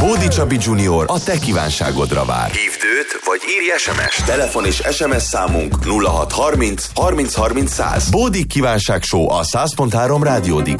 Bódi Csabi Junior a te kívánságodra vár. Hívd őt, vagy írj SMS-t. Telefon és SMS számunk 0630 30 30 100. Bódi kívánság show a 100.3 rádiódig.